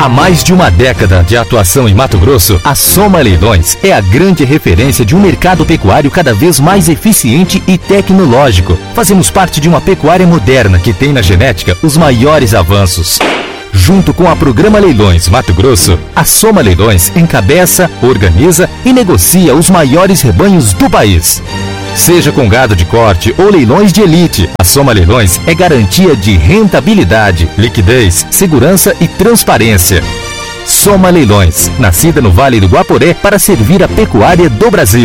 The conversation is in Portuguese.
Há mais de uma década de atuação em Mato Grosso, a Soma Leilões é a grande referência de um mercado pecuário cada vez mais eficiente e tecnológico. Fazemos parte de uma pecuária moderna que tem na genética os maiores avanços. Junto com a Programa Leilões Mato Grosso, a Soma Leilões encabeça, organiza e negocia os maiores rebanhos do país. Seja com gado de corte ou leilões de elite, a Soma Leilões é garantia de rentabilidade, liquidez, segurança e transparência. Soma Leilões, nascida no Vale do Guaporé para servir a pecuária do Brasil.